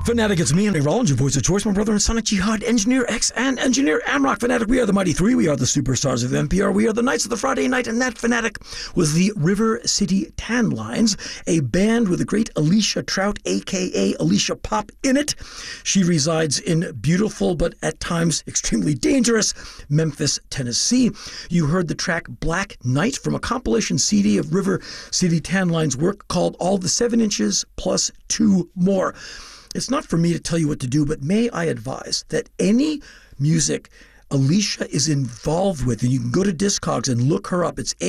Fanatic, it's me, Andy Rollins, your voice of choice, my brother and Sonic Jihad, Engineer X, and Engineer Amrock. Fanatic, we are the Mighty Three, we are the superstars of NPR, we are the Knights of the Friday Night, and that Fanatic was the River City Tan Lines, a band with the great Alicia Trout, a.k.a. Alicia Pop, in it. She resides in beautiful, but at times extremely dangerous, Memphis, Tennessee. You heard the track Black Night from a compilation CD of River City Tan Lines' work called All the 7 Inches Plus 2 More. It's not for me to tell you what to do, but may I advise that any music Alicia is involved with, and you can go to Discogs and look her up. It's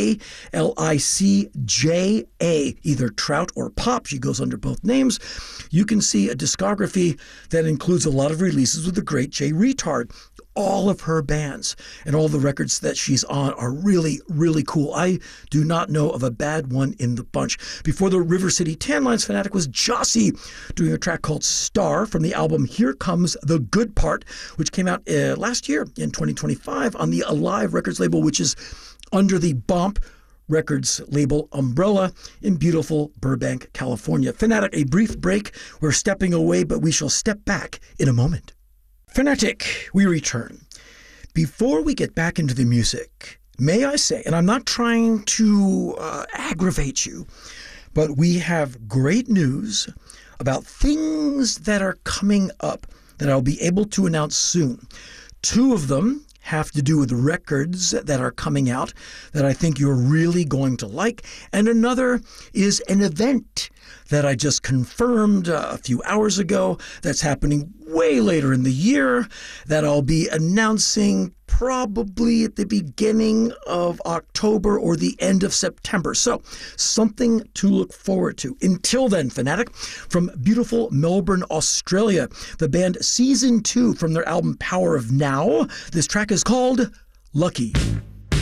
Alicja, either Trout or Pop. She goes under both names. You can see a discography that includes a lot of releases with the great Jay Retard. All of her bands and all the records that she's on are really, really cool. I do not know of a bad one in the bunch. Before the River City Tan Lines Fanatic was Jossie doing a track called Star from the album Here Comes the Good Part, which came out last year in 2025 on the Alive Records label, which is under the Bomp Records label umbrella in beautiful Burbank, California. Fanatic, a brief break. We're stepping away, but we shall step back in a moment. Fanatic, we return. Before we get back into the music, may I say, and I'm not trying to aggravate you, but we have great news about things that are coming up that I'll be able to announce soon. 2 of them have to do with records that are coming out that I think you're really going to like, and another is an event that I just confirmed a few hours ago that's happening way later in the year that I'll be announcing probably at the beginning of October or the end of September. So, something to look forward to. Until then, Fanatic, from beautiful Melbourne, Australia, the band Season 2 from their album Power of Now. This track is called Lucky.